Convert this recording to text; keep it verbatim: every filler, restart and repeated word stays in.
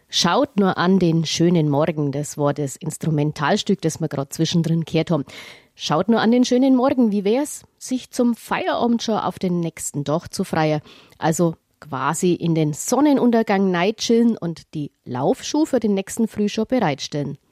Schaut nur an den schönen Morgen, das war das Instrumentalstück, das wir gerade zwischendrin gehört haben. Schaut nur an den schönen Morgen, wie wär's, sich zum Feierabend schon auf den nächsten Tag zu freuen. Also quasi in den Sonnenuntergang neitschillen und die Laufschuhe für den nächsten Früh schon bereitstellen.